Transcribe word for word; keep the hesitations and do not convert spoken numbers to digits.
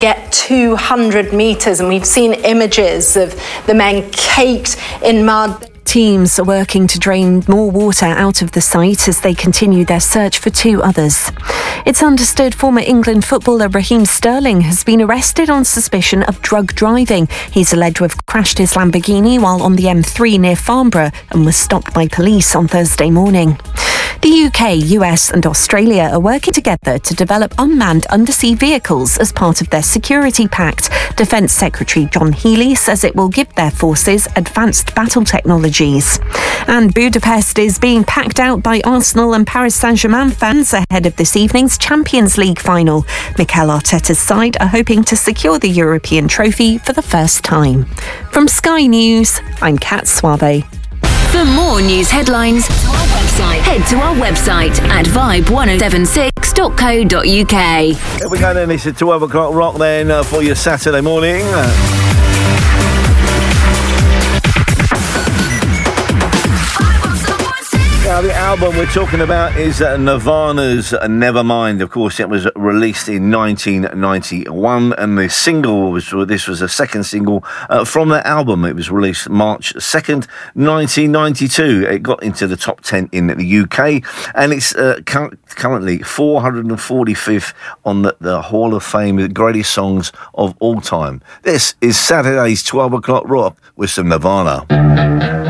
get two hundred metres, and we've seen images of the men caked in mud. Teams are working to drain more water out of the site as they continue their search for two others. It's understood former England footballer Raheem Sterling has been arrested on suspicion of drug driving. He's alleged to have crashed his Lamborghini while on the M three near Farnborough and was stopped by police on Thursday morning. The U K, U S and Australia are working together to develop unmanned undersea vehicles as part of their security pact. Defence Secretary John Healey says it will give their forces advanced battle technologies. And Budapest is being packed out by Arsenal and Paris Saint-Germain fans ahead of this evening's Champions League final. Mikel Arteta's side are hoping to secure the European trophy for the first time. From Sky News, I'm Kat Suave. For more news headlines, head to our website at vibe ten seventy-six dot co dot uk. Here we go then, it's at twelve o'clock rock then uh, for your Saturday morning. Now, the album we're talking about is uh, Nirvana's Nevermind. Of course, it was released in nineteen ninety-one, and the single was this was a second single uh, from that album. It was released March second, nineteen ninety-two. It got into the top ten in the U K, and it's uh, cu- currently four hundred forty-fifth on the, the Hall of Fame, the greatest songs of all time. This is Saturday's twelve o'clock rock with some Nirvana.